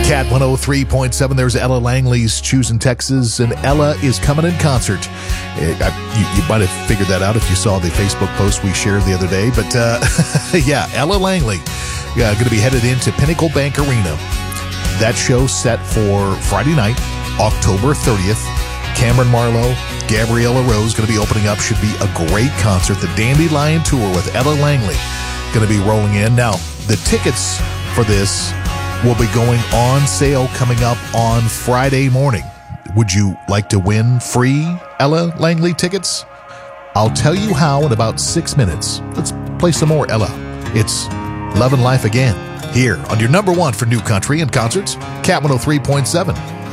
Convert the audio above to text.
Cat 103.7, there's Ella Langley's Choosing Texas, and Ella is coming in concert. You might have figured that out if you saw the Facebook post we shared the other day, but yeah, Ella Langley going to be headed into Pinnacle Bank Arena. That show set for Friday night, October 30th. Cameron Marlowe, Gabriella Rose going to be opening up. Should be a great concert. The Dandelion Tour with Ella Langley going to be rolling in. Now, the tickets for this will be going on sale coming up on Friday morning. Would you like to win free Ella Langley tickets? I'll tell you how in about 6 minutes. Let's play some more Ella. It's Love and Life Again here on your number one for new country and concerts, Cat 103.7.